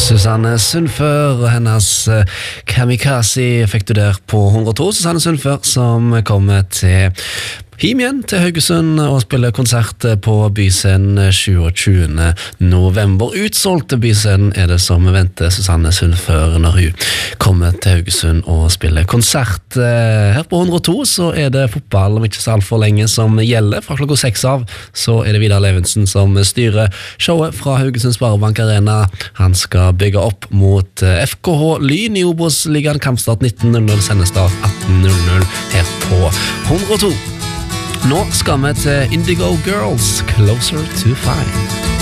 Susanne Sundfør og hennes Kamikaze fikk du der på 102. Susanne Sundfør som kommer til hjem igjen til Haugesund og spiller konsert på Byscenen 27. november. Utsolgte Byscenen er det som venter Susanne Sundfør når hun kommer til Haugesund og spiller konsert. Her på 102 så er det fotball om ikke så alt for lenge som gjelder. Fra klokka 6 av så er det Vidar Levensen som styrer showet fra Haugesund Sparebank Arena. Han skal bygge opp mot FKH Lyn i Obos-ligaen. Kampstart 19.00, sendestart 18.00 her på 102. Nå skal vi til Indigo Girls, Closer to Fine.